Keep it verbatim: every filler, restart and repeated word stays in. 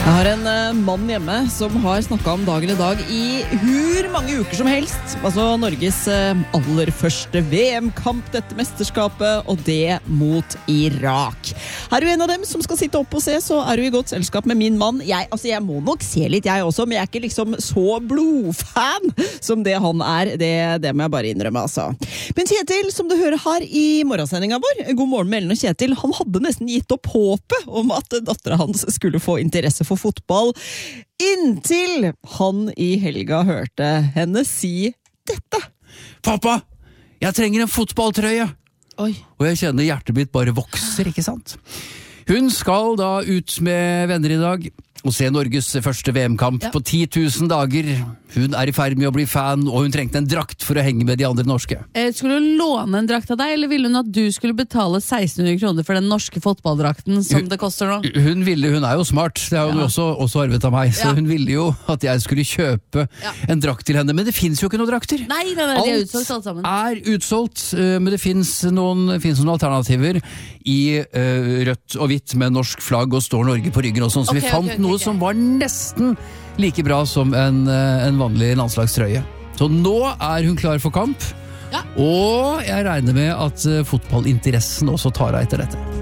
Jeg har en uh, mann hjemme som har snakket om dagen i dag i hvor mange uker som helst. Altså Norges uh, aller første V M-kamp, dette mesterskapet, og det mot Irak. Er du en av dem som skal sitte opp og se, så er du i godt selskap med min mann. Jeg, altså, jeg må nok se litt jeg også, men jeg er ikke liksom så blodfan som det han er. Det, det må jeg bare innrømme, altså. Men Kjetil, som du hører her i morgensendingen vår, God morgen med Ellen og Kjetil, han hadde nesten gitt opp håpet om at datteren hans skulle få interesse for fotball, inntil han i helga hørte henne si dette. Pappa, jeg trenger en fotballtrøye. Oi. Og jeg kjenner hjertet mitt bare vokser, ikke sant? Hun skal da ut med venner i dag og se Norges første V M-kamp ja. På ti tusen dager. Hun er i ferd med å bli fan, og hun trengte en drakt for å henge med de andre norske. Eh, skulle hun låne en drakt av deg, eller ville hun at du skulle betale seksten hundre kroner for den norske fotballdrakten som hun, det koster nå? Hun ville, hun er jo smart, det har hun ja. også, også arvet av meg, så ja. Hun ville jo at jeg skulle kjøpe ja. En drakt til henne, men det finnes jo ikke noen drakter. Nei, nei, nei de er utsolgt alt sammen. Alt er utsolgt, men det finnes noen, finnes noen alternativer i uh, rødt og hvitt med norsk flagg og står Norge på ryggen og sånn, så okay, vi fant okay, okay, noe okay. som var nesten like bra som en, en vanlig landslagstrøye. Så nå er hun klar for kamp, ja. Og jeg regner med at fotballinteressen også tar av etter dette.